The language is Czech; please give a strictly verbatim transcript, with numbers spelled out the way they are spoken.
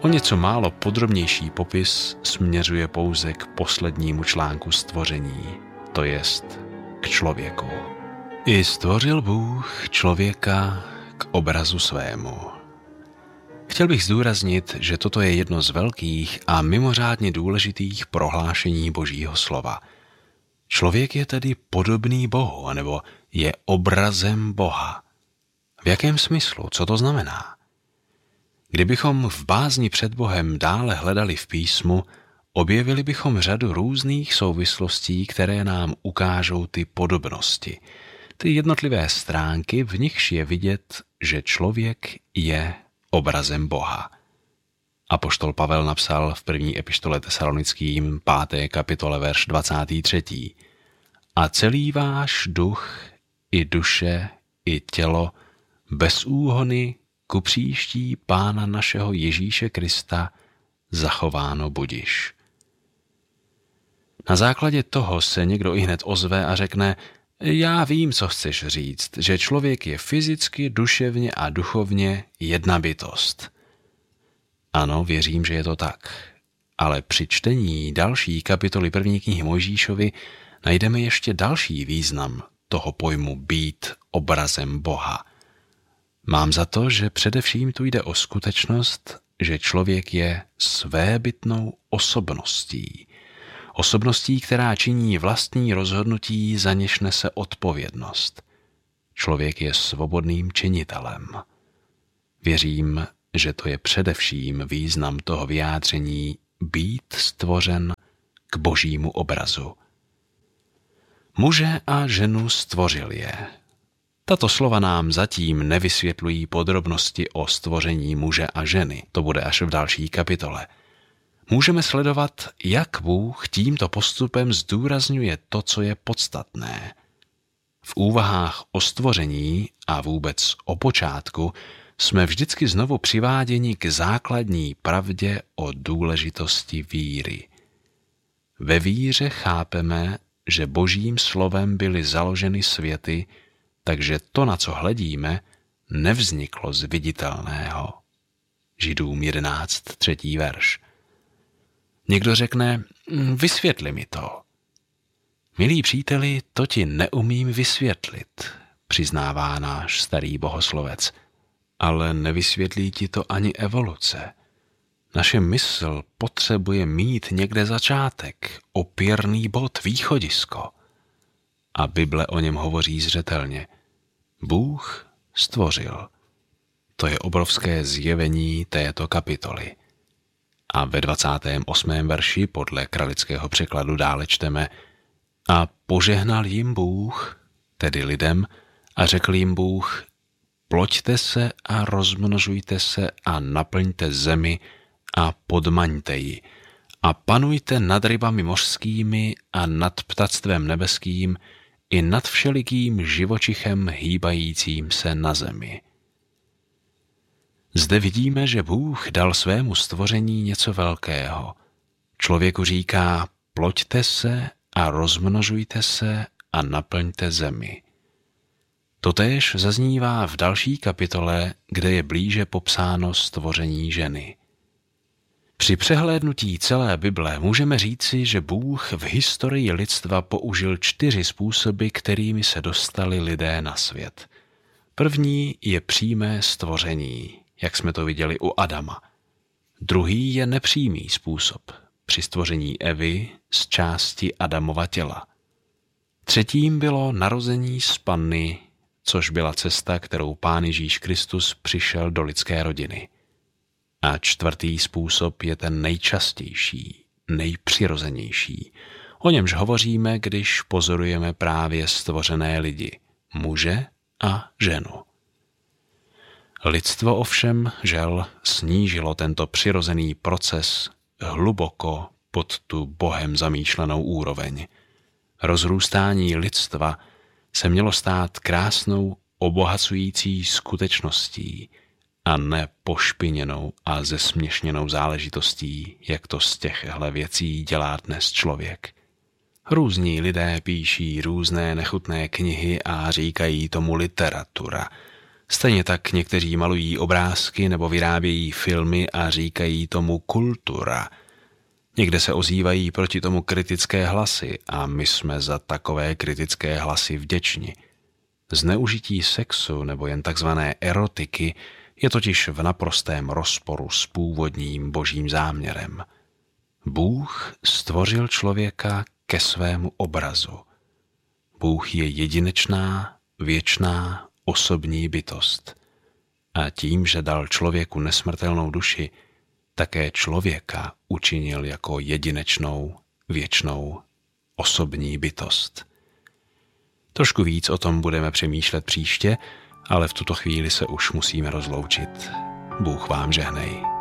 O něco málo podrobnější popis směřuje pouze k poslednímu článku stvoření, to jest k člověku. I stvořil Bůh člověka k obrazu svému. Chtěl bych zdůraznit, že toto je jedno z velkých a mimořádně důležitých prohlášení Božího slova. Člověk je tedy podobný Bohu, anebo je obrazem Boha. V jakém smyslu? Co to znamená? Kdybychom v bázni před Bohem dále hledali v písmu, objevili bychom řadu různých souvislostí, které nám ukážou ty podobnosti. Ty jednotlivé stránky, v nichž je vidět, že člověk je obrazem Boha. Apoštol Pavel napsal v první epištole Tesalonickým páté kapitole verš dvacátý třetí. A celý váš duch, i duše, i tělo, bez úhony ku příští Pána našeho Ježíše Krista zachováno budiš. Na základě toho se někdo ihned ozve a řekne, já vím, co chceš říct, že člověk je fyzicky, duševně a duchovně jedna bytost. Ano, věřím, že je to tak. Ale při čtení další kapitoly první knihy Mojžíšovi najdeme ještě další význam toho pojmu být obrazem Boha. Mám za to, že především tu jde o skutečnost, že člověk je svébytnou osobností. Osobností, která činí vlastní rozhodnutí, za něž nese odpovědnost. Člověk je svobodným činitelem. Věřím, že to je především význam toho vyjádření být stvořen k Božímu obrazu. Muže a ženu stvořil je. Tato slova nám zatím nevysvětlují podrobnosti o stvoření muže a ženy. To bude až v další kapitole. Můžeme sledovat, jak Bůh tímto postupem zdůrazňuje to, co je podstatné. V úvahách o stvoření a vůbec o počátku jsme vždycky znovu přiváděni k základní pravdě o důležitosti víry. Ve víře chápeme, že Božím slovem byly založeny světy, takže to, na co hledíme, nevzniklo z viditelného. Židům jedenáct, třetí verš. Někdo řekne, vysvětli mi to. Milí příteli, to ti neumím vysvětlit, přiznává náš starý bohoslovec, ale nevysvětlí ti to ani evoluce. Naše mysl potřebuje mít někde začátek, opěrný bod, východisko. A Bible o něm hovoří zřetelně. Bůh stvořil. To je obrovské zjevení této kapitoly. A ve dvacátém osmém verši podle kralického překladu dále čteme a požehnal jim Bůh, tedy lidem, a řekl jim Bůh, ploďte se a rozmnožujte se a naplňte zemi a podmaňte ji a panujte nad rybami mořskými a nad ptactvem nebeským i nad všelikým živočichem hýbajícím se na zemi. Zde vidíme, že Bůh dal svému stvoření něco velkého. Člověku říká, ploďte se a rozmnožujte se a naplňte zemi. Totéž zaznívá v další kapitole, kde je blíže popsáno stvoření ženy. Při přehlédnutí celé Bible můžeme říci, že Bůh v historii lidstva použil čtyři způsoby, kterými se dostali lidé na svět. První je přímé stvoření, jak jsme to viděli u Adama. Druhý je nepřímý způsob, při stvoření Evy z části Adamova těla. Třetím bylo narození z panny, což byla cesta, kterou Pán Ježíš Kristus přišel do lidské rodiny. A čtvrtý způsob je ten nejčastější, nejpřirozenější. O němž hovoříme, když pozorujeme právě stvořené lidi, muže a ženu. Lidstvo ovšem, žel, snížilo tento přirozený proces hluboko pod tu Bohem zamýšlenou úroveň. Rozrůstání lidstva se mělo stát krásnou, obohacující skutečností a ne pošpiněnou a zesměšněnou záležitostí, jak to z těchhle věcí dělá dnes člověk. Různí lidé píší různé nechutné knihy a říkají tomu literatura. Stejně tak někteří malují obrázky nebo vyrábějí filmy a říkají tomu kultura. Někde se ozývají proti tomu kritické hlasy a my jsme za takové kritické hlasy vděční. Zneužití sexu nebo jen takzvané erotiky je totiž v naprostém rozporu s původním božím záměrem. Bůh stvořil člověka ke svému obrazu. Bůh je jedinečná, věčná, osobní bytost. A tím, že dal člověku nesmrtelnou duši, také člověka učinil jako jedinečnou, věčnou, osobní bytost. Trošku víc o tom budeme přemýšlet příště, ale v tuto chvíli se už musíme rozloučit. Bůh vám žehnej.